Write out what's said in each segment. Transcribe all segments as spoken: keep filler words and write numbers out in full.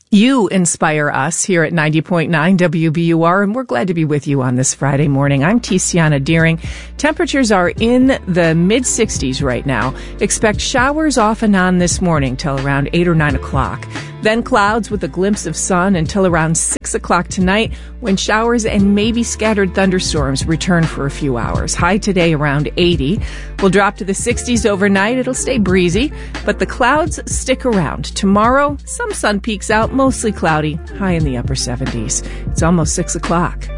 You inspire us here at ninety point nine W B U R, and we're glad to be with you on this Friday morning. I'm Tiziana Deering. Temperatures are in the mid-sixties right now. Expect showers off and on this morning till around eight or nine o'clock. Then clouds with a glimpse of sun until around six o'clock tonight, when showers and maybe scattered thunderstorms return for a few hours. High today around eighty. We'll drop to the sixties overnight. It'll stay breezy, but the clouds stick around. Tomorrow, some sun peeks out, mostly cloudy, high in the upper seventies. It's almost six o'clock.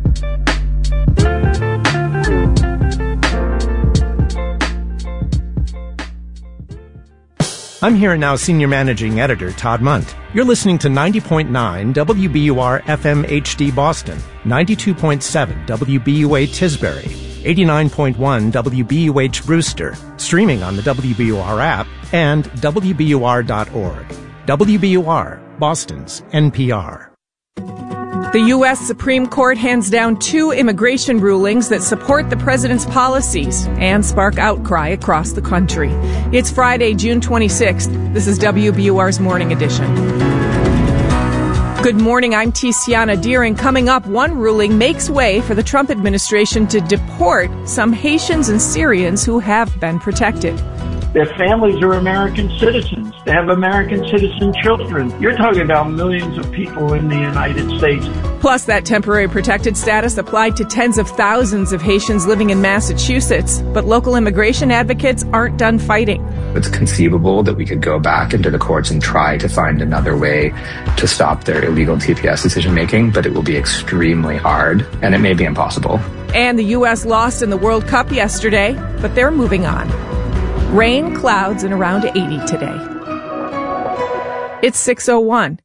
I'm here now Senior Managing Editor Todd Munt. You're listening to ninety point nine W B U R F M H D Boston, ninety-two point seven W B U A Tisbury, eighty-nine point one W B U H Brewster, streaming on the W B U R app and W B U R dot org. W B U R, Boston's N P R. The U S Supreme Court hands down two immigration rulings that support the president's policies and spark outcry across the country. It's Friday, June twenty-sixth. This is W B U R's Morning Edition. Good morning, I'm Tiziana Deering. Coming up, one ruling makes way for the Trump administration to deport some Haitians and Syrians who have been protected. Their families are American citizens. They have American citizen children. You're talking about millions of people in the United States. Plus, that temporary protected status applied to tens of thousands of Haitians living in Massachusetts. But local immigration advocates aren't done fighting. It's conceivable that we could go back into the courts and try to find another way to stop their illegal T P S decision-making, but it will be extremely hard, and it may be impossible. And the U S lost in the World Cup yesterday, but they're moving on. Rain, clouds, and around eighty today. It's six oh one.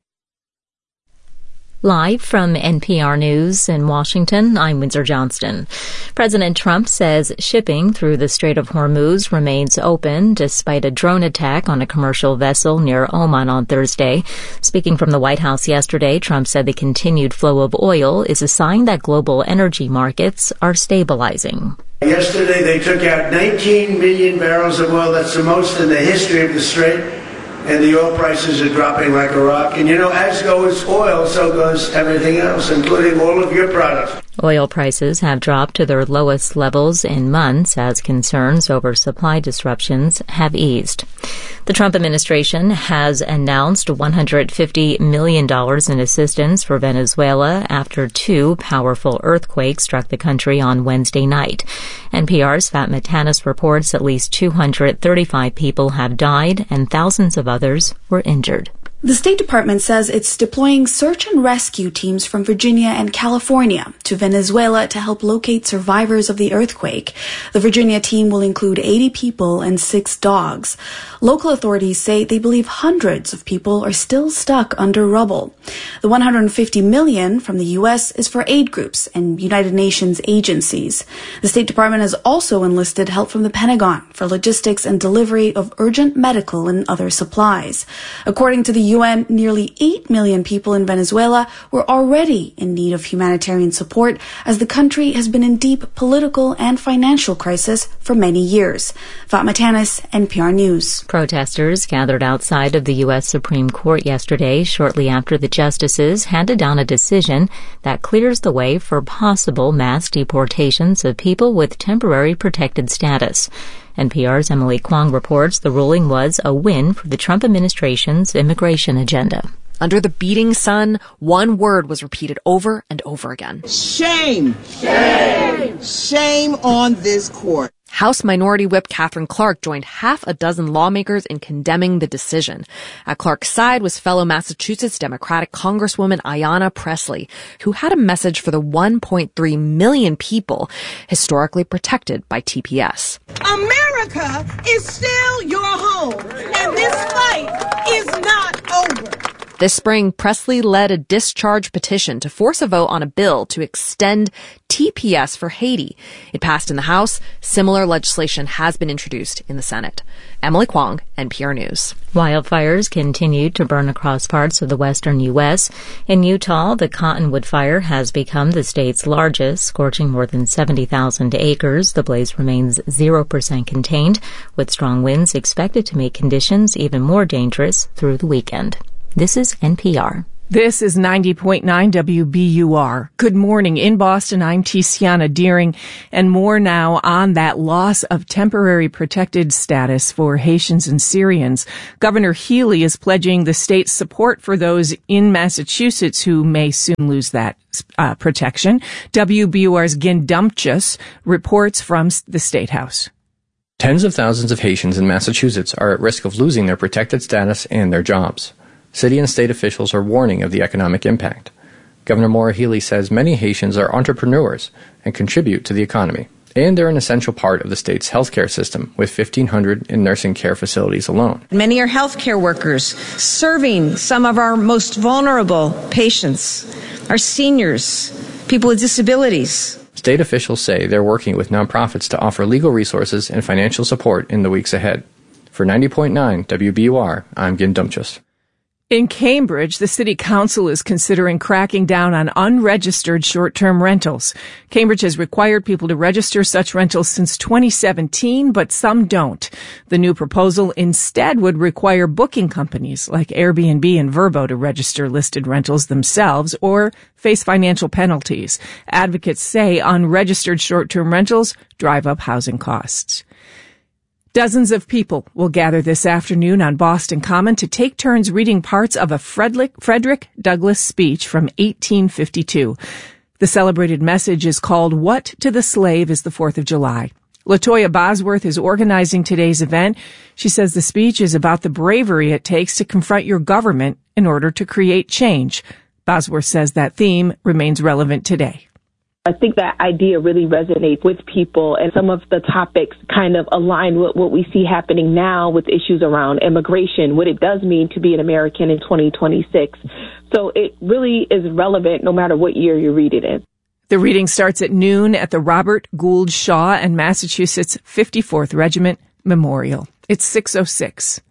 Live from N P R News in Washington, I'm Windsor Johnston. President Trump says shipping through the Strait of Hormuz remains open despite a drone attack on a commercial vessel near Oman on Thursday. Speaking from the White House yesterday, Trump said the continued flow of oil is a sign that global energy markets are stabilizing. Yesterday they took out nineteen million barrels of oil. That's the most in the history of the Strait. And the oil prices are dropping like a rock. And you know, as goes oil, so goes everything else, including all of your products. Oil prices have dropped to their lowest levels in months as concerns over supply disruptions have eased. The Trump administration has announced one hundred fifty million dollars in assistance for Venezuela after two powerful earthquakes struck the country on Wednesday night. N P R's Fatma Tanis reports at least two hundred thirty-five people have died and thousands of others were injured. The State Department says it's deploying search and rescue teams from Virginia and California to Venezuela to help locate survivors of the earthquake. The Virginia team will include eighty people and six dogs. Local authorities say they believe hundreds of people are still stuck under rubble. The one hundred fifty million dollars from the U S is for aid groups and United Nations agencies. The State Department has also enlisted help from the Pentagon for logistics and delivery of urgent medical and other supplies. According to the U N, nearly eight million people in Venezuela were already in need of humanitarian support as the country has been in deep political and financial crisis for many years. Fatma Tanis, N P R News. Protesters gathered outside of the U S Supreme Court yesterday shortly after the justices handed down a decision that clears the way for possible mass deportations of people with temporary protected status. N P R's Emily Kwong reports the ruling was a win for the Trump administration's immigration agenda. Under the beating sun, one word was repeated over and over again. Shame! Shame! Shame on this court. House Minority Whip Katherine Clark joined half a dozen lawmakers in condemning the decision. At Clark's side was fellow Massachusetts Democratic Congresswoman Ayanna Pressley, who had a message for the one point three million people historically protected by T P S. America is still your home, and this fight is not over. This spring, Pressley led a discharge petition to force a vote on a bill to extend T P S for Haiti. It passed in the House. Similar legislation has been introduced in the Senate. Emily Kwong, N P R News. Wildfires continued to burn across parts of the western U S. In Utah, the Cottonwood Fire has become the state's largest, scorching more than seventy thousand acres. The blaze remains zero percent contained, with strong winds expected to make conditions even more dangerous through the weekend. This is N P R. This is ninety point nine W B U R. Good morning. In Boston, I'm Tiziana Deering, and more now on that loss of temporary protected status for Haitians and Syrians. Governor Healy is pledging the state's support for those in Massachusetts who may soon lose that uh, protection. W B U R's Gin Dumchus reports from the State House. Tens of thousands of Haitians in Massachusetts are at risk of losing their protected status and their jobs. City and state officials are warning of the economic impact. Governor Maura Healey says many Haitians are entrepreneurs and contribute to the economy, and they're an essential part of the state's healthcare system, with fifteen hundred in nursing care facilities alone. Many are healthcare workers, serving some of our most vulnerable patients, our seniors, people with disabilities. State officials say they're working with nonprofits to offer legal resources and financial support in the weeks ahead. For ninety point nine W B U R, I'm Gin Dumchus. In Cambridge, the city council is considering cracking down on unregistered short-term rentals. Cambridge has required people to register such rentals since twenty seventeen, but some don't. The new proposal instead would require booking companies like Airbnb and Vrbo to register listed rentals themselves or face financial penalties. Advocates say unregistered short-term rentals drive up housing costs. Dozens of people will gather this afternoon on Boston Common to take turns reading parts of a Frederick, Frederick Douglass speech from eighteen fifty-two. The celebrated message is called "What to the Slave is the Fourth of July." Latoya Bosworth is organizing today's event. She says the speech is about the bravery it takes to confront your government in order to create change. Bosworth says that theme remains relevant today. I think that idea really resonates with people, and some of the topics kind of align with what we see happening now with issues around immigration, what it does mean to be an American in twenty twenty-six. So it really is relevant no matter what year you read it in. The reading starts at noon at the Robert Gould Shaw and Massachusetts fifty-fourth Regiment Memorial. It's six oh six.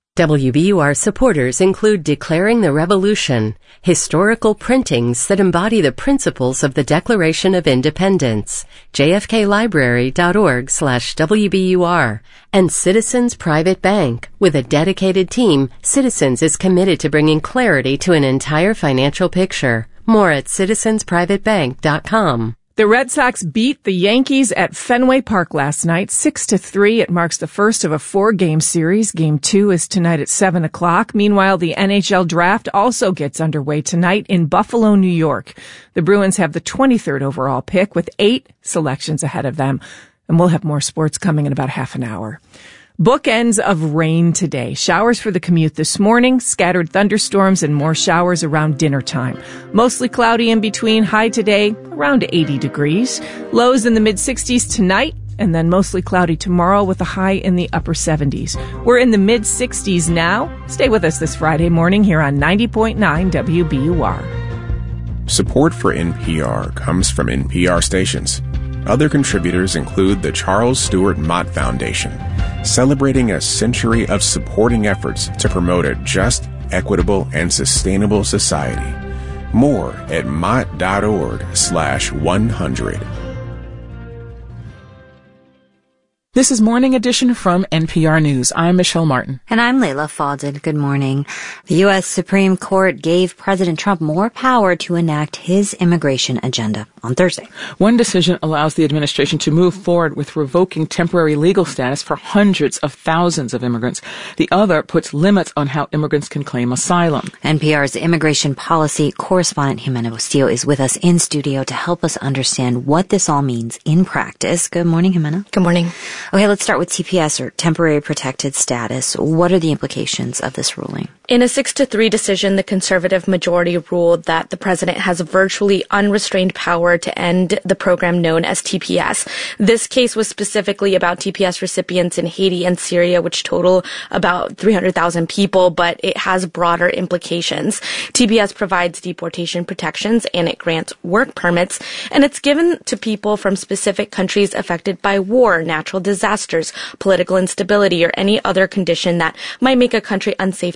W B U R supporters include Declaring the Revolution, historical printings that embody the principles of the Declaration of Independence, jfklibrary.org slash WBUR, and Citizens Private Bank. With a dedicated team, Citizens is committed to bringing clarity to an entire financial picture. More at citizens private bank dot com. The Red Sox beat the Yankees at Fenway Park last night, six to three. It marks the first of a four-game series. Game two is tonight at seven o'clock. Meanwhile, the N H L draft also gets underway tonight in Buffalo, New York. The Bruins have the twenty-third overall pick with eight selections ahead of them. And we'll have more sports coming in about half an hour. Bookends of rain today. Showers for the commute this morning, scattered thunderstorms and more showers around dinner time. Mostly cloudy in between, high today around eighty degrees. Lows in the mid sixties tonight, and then mostly cloudy tomorrow with a high in the upper seventies. We're in the mid sixties now. Stay with us this Friday morning here on ninety point nine W B U R. Support for N P R comes from N P R stations. Other contributors include the Charles Stewart Mott Foundation, celebrating a century of supporting efforts to promote a just, equitable, and sustainable society. More at mott.org slash 100. This is Morning Edition from N P R News. I'm Michelle Martin. And I'm Layla Falded. Good morning. The U S Supreme Court gave President Trump more power to enact his immigration agenda on Thursday. One decision allows the administration to move forward with revoking temporary legal status for hundreds of thousands of immigrants. The other puts limits on how immigrants can claim asylum. N P R's immigration policy correspondent Jimena Bustillo is with us in studio to help us understand what this all means in practice. Good morning, Jimena. Good morning. Okay, let's start with T P S, or Temporary Protected Status. What are the implications of this ruling? In a six to three decision, the conservative majority ruled that the president has virtually unrestrained power to end the program known as T P S. This case was specifically about T P S recipients in Haiti and Syria, which total about three hundred thousand people, but it has broader implications. T P S provides deportation protections and it grants work permits, and it's given to people from specific countries affected by war, natural disasters, political instability, or any other condition that might make a country unsafe to return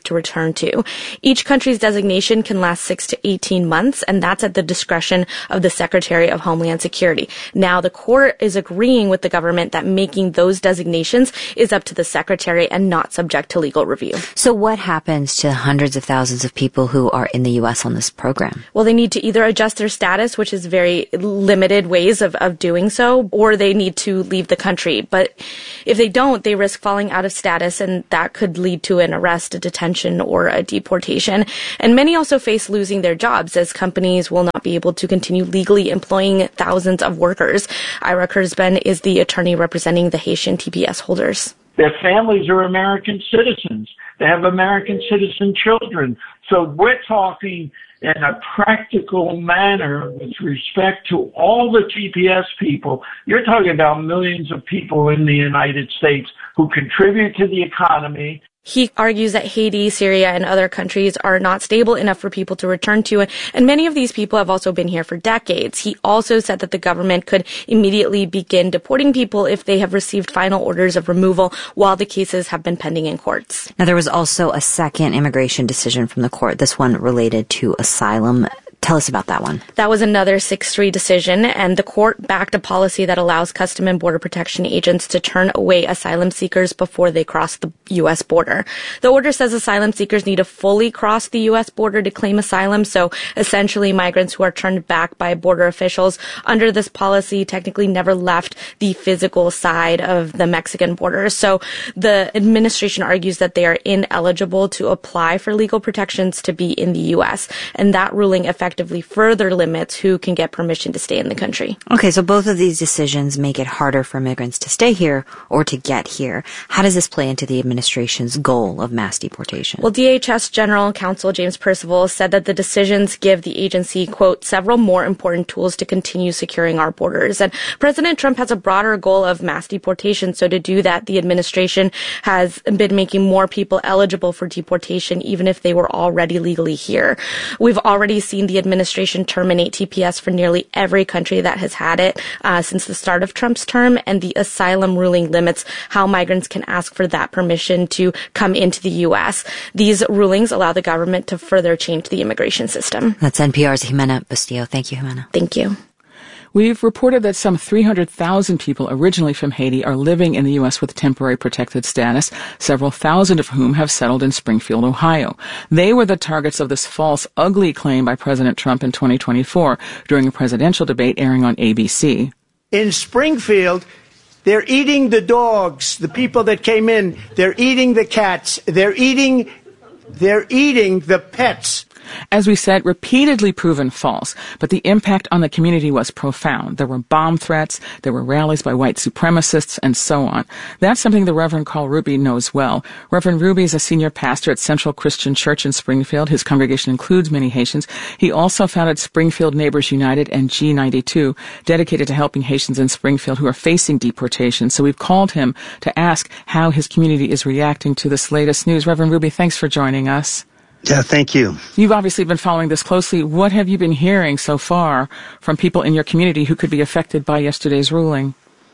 return to. Each country's designation can last six to eighteen months, and that's at the discretion of the Secretary of Homeland Security. Now, the court is agreeing with the government that making those designations is up to the Secretary and not subject to legal review. So what happens to hundreds of thousands of people who are in the U S on this program? Well, they need to either adjust their status, which is very limited ways of, of doing so, or they need to leave the country. But if they don't, they risk falling out of status, and that could lead to an arrest, a detention, or a deportation. And many also face losing their jobs, as companies will not be able to continue legally employing thousands of workers. Ira Kurzban is the attorney representing the Haitian T P S holders. Their families are American citizens. They have American citizen children. So we're talking in a practical manner with respect to all the T P S people. You're talking about millions of people in the United States who contribute to the economy. He argues that Haiti, Syria, and other countries are not stable enough for people to return to, and many of these people have also been here for decades. He also said that the government could immediately begin deporting people if they have received final orders of removal while the cases have been pending in courts. Now, there was also a second immigration decision from the court, this one related to asylum. Tell us about that one. That was another six three decision, and the court backed a policy that allows Custom and Border Protection agents to turn away asylum seekers before they cross the U S border. The order says asylum seekers need to fully cross the U S border to claim asylum, so essentially migrants who are turned back by border officials under this policy technically never left the physical side of the Mexican border. So the administration argues that they are ineligible to apply for legal protections to be in the U S, and that ruling affects effectively further limits who can get permission to stay in the country. Okay, so both of these decisions make it harder for immigrants to stay here or to get here. How does this play into the administration's goal of mass deportation? Well, D H S General Counsel James Percival said that the decisions give the agency, quote, several more important tools to continue securing our borders. And President Trump has a broader goal of mass deportation. So to do that, the administration has been making more people eligible for deportation, even if they were already legally here. We've already seen the administration terminate T P S for nearly every country that has had it uh, since the start of Trump's term, and the asylum ruling limits how migrants can ask for that permission to come into the U S. These rulings allow the government to further change the immigration system. That's N P R's Jimena Bustillo. Thank you, Jimena. Thank you. We've reported that some three hundred thousand people originally from Haiti are living in the U S with temporary protected status, several thousand of whom have settled in Springfield, Ohio. They were the targets of this false, ugly claim by President Trump in twenty twenty-four during a presidential debate airing on A B C. In Springfield, they're eating the dogs, the people that came in. They're eating the cats. They're eating, they're eating the pets. As we said, repeatedly proven false, but the impact on the community was profound. There were bomb threats, there were rallies by white supremacists, and so on. That's something the Reverend Carl Ruby knows well. Reverend Ruby is a senior pastor at Central Christian Church in Springfield. His congregation includes many Haitians. He also founded Springfield Neighbors United and G ninety-two, dedicated to helping Haitians in Springfield who are facing deportation. So we've called him to ask how his community is reacting to this latest news. Reverend Ruby, thanks for joining us. Yeah, thank you. You've obviously been following this closely. What have you been hearing so far from people in your community who could be affected by yesterday's ruling?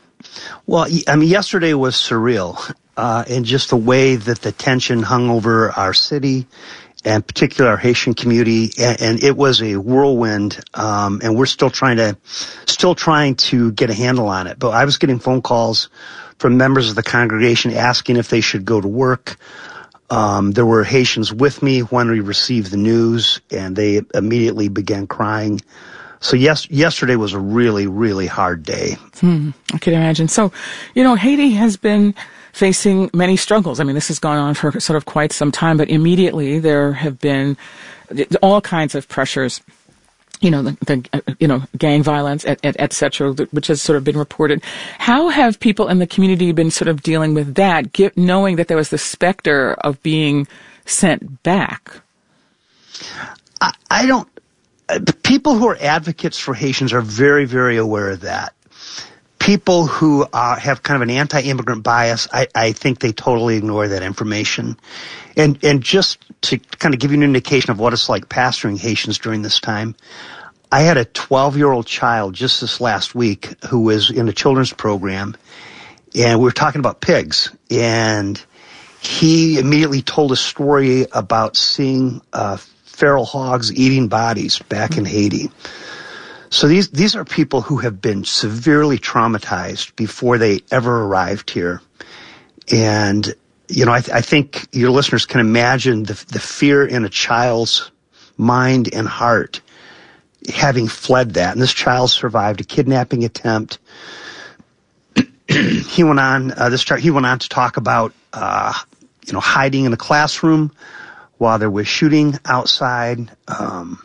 Well, I mean, yesterday was surreal, uh, in just the way that the tension hung over our city, and particularly our Haitian community, and, and it was a whirlwind, um, and we're still trying to, still trying to get a handle on it. But I was getting phone calls from members of the congregation asking if they should go to work. Um, there were Haitians with me when we received the news, and they immediately began crying. So yes, yesterday was a really, really hard day. Hmm, I can imagine. So, you know, Haiti has been facing many struggles. I mean, this has gone on for sort of quite some time, but immediately there have been all kinds of pressures. You know, the, the you know, gang violence, et, et, et cetera, which has sort of been reported. How have people in the community been sort of dealing with that, get, knowing that there was the specter of being sent back? I, I don't, uh, people who are advocates for Haitians are very, very aware of that. People who uh, have kind of an anti-immigrant bias, I, I think they totally ignore that information. And and just to kind of give you an indication of what it's like pastoring Haitians during this time, I had a twelve-year-old child just this last week who was in a children's program, and we were talking about pigs. And he immediately told a story about seeing uh, feral hogs eating bodies back in Haiti. So these these are people who have been severely traumatized before they ever arrived here. And, you know, I, th- I think your listeners can imagine the, the fear in a child's mind and heart having fled that. And this child survived a kidnapping attempt. he went on, uh, this child, he went on to talk about, uh, you know, hiding in a classroom while there was shooting outside. Um,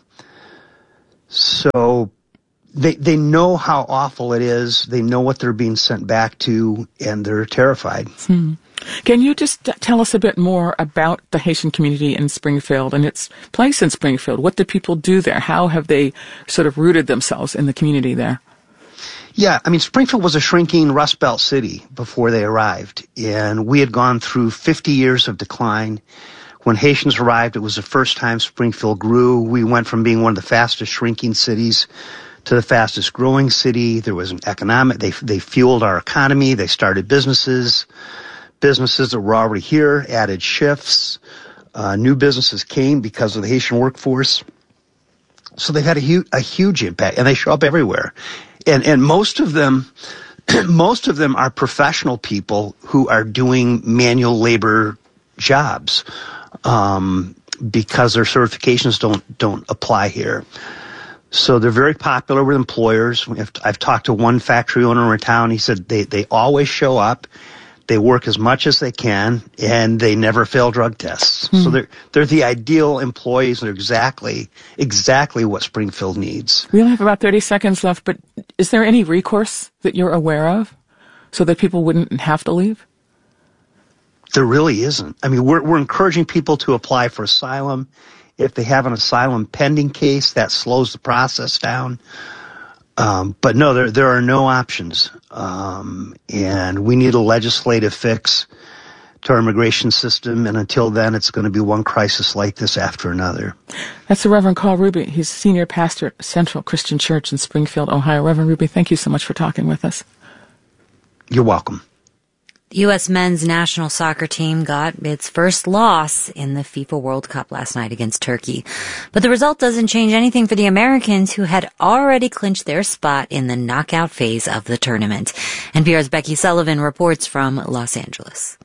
so they, they know how awful it is. They know what they're being sent back to, and they're terrified. Hmm. Can you just tell us a bit more about the Haitian community in Springfield and its place in Springfield? What do people do there? How have they sort of rooted themselves in the community there? Yeah, I mean, Springfield was a shrinking Rust Belt city before they arrived, and we had gone through fifty years of decline. When Haitians arrived, it was the first time Springfield grew. We went from being one of the fastest shrinking cities to the fastest growing city. There was an economic, they they fueled our economy. They started businesses. Businesses that were already here added shifts. Uh, new businesses came because of the Haitian workforce. So they've had a huge, a huge impact, and they show up everywhere. And, and most of them, most of them are professional people who are doing manual labor jobs, um, because their certifications don't, don't apply here. So they're very popular with employers. I've, I've talked to one factory owner in town. He said they, they always show up. They work as much as they can, and they never fail drug tests. Hmm. So they're they're the ideal employees. They're exactly exactly what Springfield needs. We only have about thirty seconds left, but is there any recourse that you're aware of so that people wouldn't have to leave? There really isn't. I mean, we're we're encouraging people to apply for asylum. If they have an asylum pending case, that slows the process down. Um, but no, there there are no options, um, and we need a legislative fix to our immigration system. And until then, it's going to be one crisis like this after another. That's the Reverend Carl Ruby. He's senior pastor at Central Christian Church in Springfield, Ohio. Reverend Ruby, thank you so much for talking with us. You're welcome. The U S men's national soccer team got its first loss in the FIFA World Cup last night against Turkey. But the result doesn't change anything for the Americans, who had already clinched their spot in the knockout phase of the tournament. N P R's Becky Sullivan reports from Los Angeles.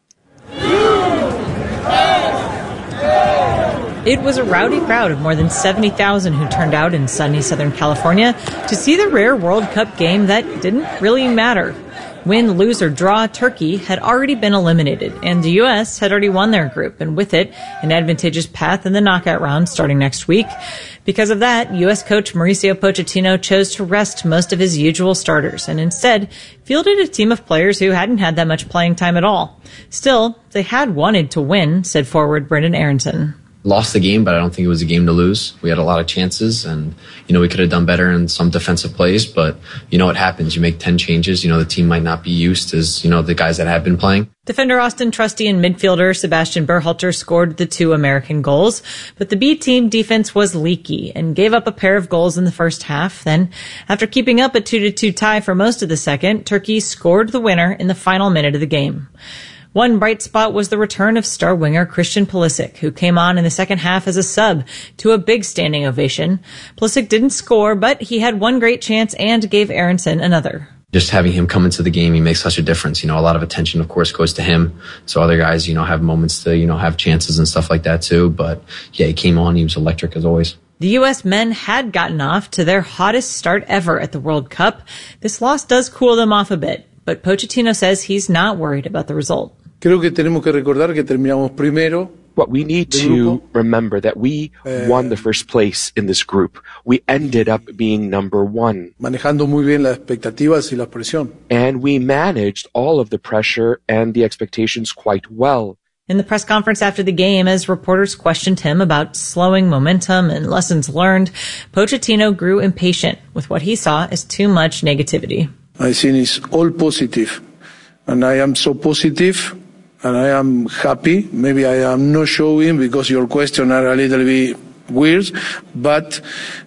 It was a rowdy crowd of more than seventy thousand who turned out in sunny Southern California to see the rare World Cup game that didn't really matter. Win, lose, or draw, Turkey had already been eliminated, and the U S had already won their group, and with it, an advantageous path in the knockout round starting next week. Because of that, U S coach Mauricio Pochettino chose to rest most of his usual starters, and instead fielded a team of players who hadn't had that much playing time at all. Still, they had wanted to win, said forward Brendan Aronson. Lost the game, but I don't think it was a game to lose. We had a lot of chances, and, you know, we could have done better in some defensive plays, but, you know, it happens. You make ten changes. You know, the team might not be used as, you know, the guys that have been playing. Defender Austin Trusty and midfielder Sebastian Berhalter scored the two American goals, but the B team defense was leaky and gave up a pair of goals in the first half. Then, after keeping up a two to two tie for most of the second, Turkey scored the winner in the final minute of the game. One bright spot was the return of star winger Christian Pulisic, who came on in the second half as a sub to a big standing ovation. Pulisic didn't score, but he had one great chance and gave Aronson another. Just having him come into the game, he makes such a difference. You know, a lot of attention, of course, goes to him. So other guys, you know, have moments to, you know, have chances and stuff like that too. But yeah, he came on. He was electric as always. The U S men had gotten off to their hottest start ever at the World Cup. This loss does cool them off a bit, but Pochettino says he's not worried about the result. Creo que tenemos que recordar que terminamos primero. What we need to remember that we won the first place in this group. We ended up being number one. Manejando muy bien las expectativas y la presión. And we managed all of the pressure and the expectations quite well. In the press conference after the game, as reporters questioned him about slowing momentum and lessons learned, Pochettino grew impatient with what he saw as too much negativity. I think it's all positive, and I am so positive. And I am happy. Maybe I am not showing because your questions are a little bit weird, but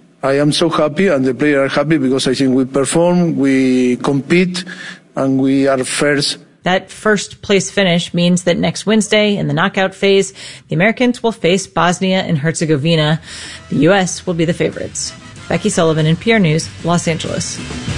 I am so happy and the players are happy because I think we perform, we compete, and we are first. That first place finish means that next Wednesday in the knockout phase, the Americans will face Bosnia and Herzegovina. The U S will be the favorites. Becky Sullivan, N P R News, Los Angeles.